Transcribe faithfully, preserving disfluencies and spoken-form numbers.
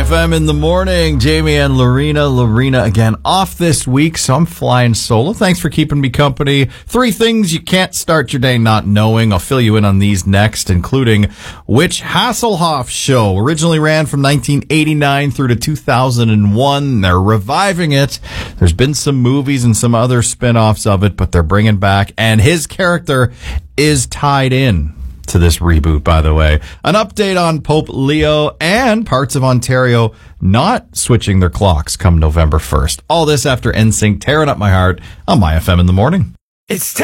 F M in the morning. Jamie and Lorena. Lorena again off this week, so I'm flying solo. Thanks for keeping me company. Three things you can't start your day not knowing. I'll fill you in on these next, including which Hasselhoff show originally ran from nineteen eighty-nine through to two thousand one. They're reviving it. There's been some movies and some other spin-offs of it, but they're bringing back, and his character is tied in to this reboot, by the way. An update on Pope Leo and parts of Ontario not switching their clocks come November first. All this after N Sync tearing up my heart on My F M in the morning. It's